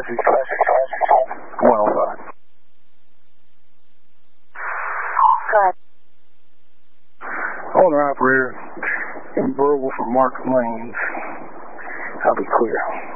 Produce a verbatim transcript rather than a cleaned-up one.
Classic. one oh five. Good. Owner operator, verbal for Mark Lanes. I'll be clear.